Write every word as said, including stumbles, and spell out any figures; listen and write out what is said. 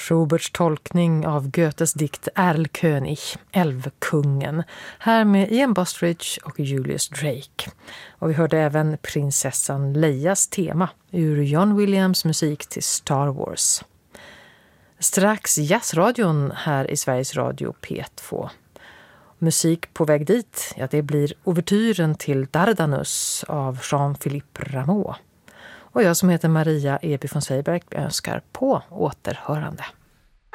Schuberts tolkning av Goethes dikt Erlkönig, Älvkungen, här med Ian Bostridge och Julius Drake. Och vi hörde även prinsessan Leias tema ur John Williams musik till Star Wars. Strax jazzradion här i Sveriges Radio P två. Musik på väg dit, ja, det blir ouvertyren till Dardanus av Jean-Philippe Rameau. Och jag som heter Maria Ebi von Seiberg önskar på återhörande.